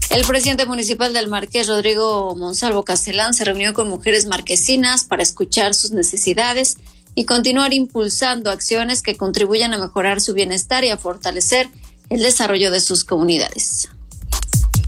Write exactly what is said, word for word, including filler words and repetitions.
El presidente municipal del Marqués, Rodrigo Monsalvo Castelán, se reunió con mujeres marquesinas para escuchar sus necesidades y continuar impulsando acciones que contribuyan a mejorar su bienestar y a fortalecer el desarrollo de sus comunidades.